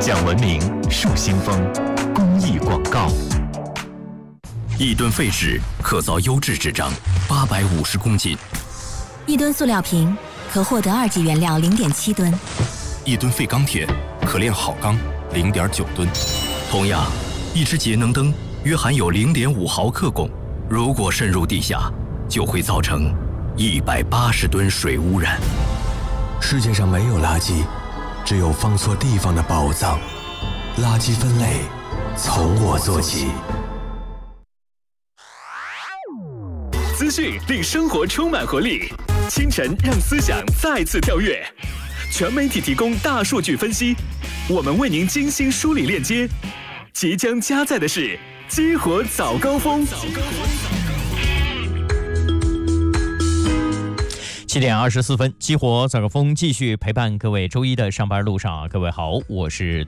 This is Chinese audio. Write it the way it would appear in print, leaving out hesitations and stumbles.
讲文明树新风，公益广告。 1吨废纸可造优质纸张850公斤 ，1吨塑料瓶可获得2级原料0.7吨 ，1吨废钢铁可炼好钢0.9吨。同样，一只节能灯约含有0.5毫克汞，如果渗入地下，就会造成180吨水污染。 世界上没有垃圾，只有放错地方的宝藏。垃圾分类从我做起。 资讯令生活充满活力，清晨让思想再次跳跃。全媒体提供大数据分析，我们为您精心梳理链接。即将加载的是激活早高峰。 7点24分，激活早高峰继续陪伴各位周一的上班路上。各位好，我是